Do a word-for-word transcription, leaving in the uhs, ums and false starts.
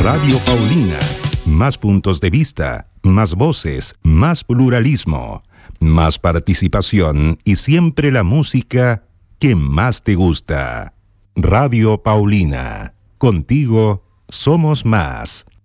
Radio Paulina. Más puntos de vista, más voces, más pluralismo, más participación y siempre la música que más te gusta. Radio Paulina. Contigo somos más.